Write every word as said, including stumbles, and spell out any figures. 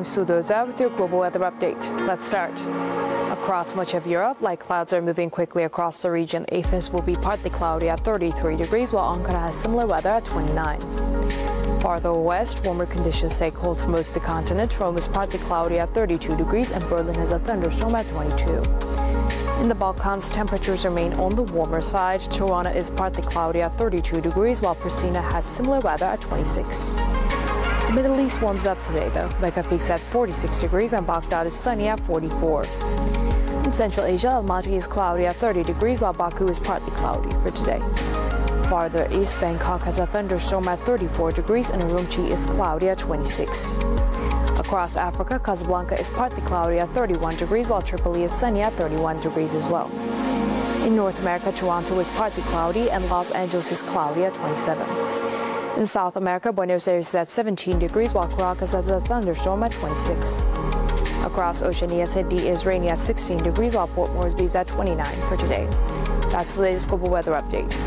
I'm Sue Doza with your global weather update. Let's start. Across much of Europe, light clouds are moving quickly across the region. Athens will be partly cloudy at thirty-three degrees, while Ankara has similar weather at twenty-nine. Farther west, warmer conditions stay cold for most of the continent. Rome is partly cloudy at thirty-two degrees, and Berlin has a thunderstorm at twenty-two. In the Balkans, temperatures remain on the warmer side. Tirana is partly cloudy at thirty-two degrees, while Pristina has similar weather at twenty-six. The Middle East warms up today, though. Mecca peaks at forty-six degrees, and Baghdad is sunny at forty-four. In Central Asia, Almaty is cloudy at thirty degrees, while Baku is partly cloudy for today. Farther east, Bangkok has a thunderstorm at thirty-four degrees, and Urumqi is cloudy at twenty-six. Across Africa, Casablanca is partly cloudy at thirty-one degrees, while Tripoli is sunny at thirty-one degrees as well. In North America, Toronto is partly cloudy, and Los Angeles is cloudy at twenty-seven. In South America, Buenos Aires is at seventeen degrees, while Caracas has a thunderstorm at twenty-six. Across Oceania, Sydney is rainy at sixteen degrees, while Port Moresby is at twenty-nine for today. That's the latest global weather update.